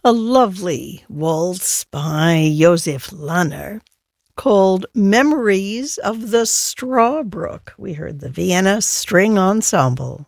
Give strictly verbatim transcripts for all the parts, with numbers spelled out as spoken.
A lovely waltz by Josef Lanner called Memories of the Strawbrook. We heard the Vienna String Ensemble.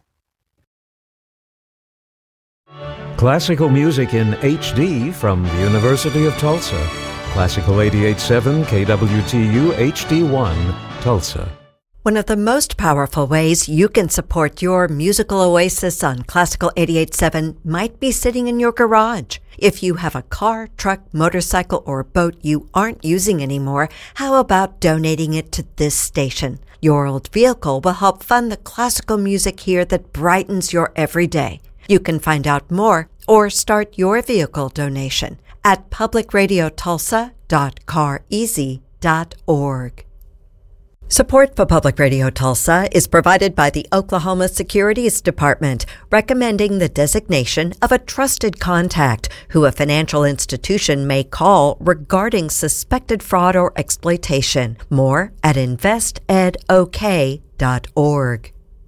Classical music in H D from the University of Tulsa. Classical eighty-eight point seven K W T U H D one, Tulsa. One of the most powerful ways you can support your musical oasis on Classical eighty-eight point seven might be sitting in your garage. If you have a car, truck, motorcycle, or boat you aren't using anymore, how about donating it to this station? Your old vehicle will help fund the classical music here that brightens your everyday. You can find out more or start your vehicle donation at public radio tulsa dot car easy dot org. Support for Public Radio Tulsa is provided by the Oklahoma Securities Department, recommending the designation of a trusted contact who a financial institution may call regarding suspected fraud or exploitation. More at invest ed o k dot org.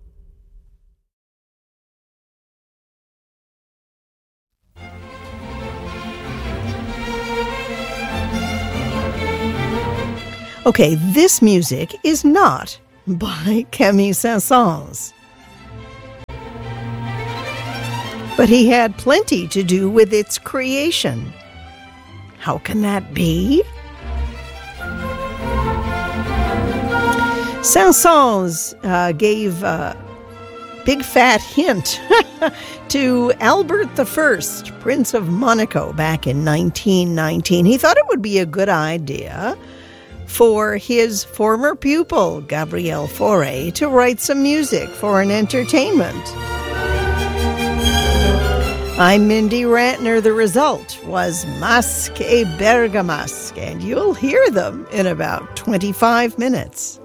Okay, this music is not by Camille Saint-Saëns, but he had plenty to do with its creation. How can that be? Saint-Saëns uh, gave a big fat hint to Albert the First, Prince of Monaco, back in nineteen nineteen. He thought it would be a good idea for his former pupil, Gabriel Fauré, to write some music for an entertainment. I'm Mindy Rantner. The result was Masque et Bergamasque, and you'll hear them in about twenty-five minutes.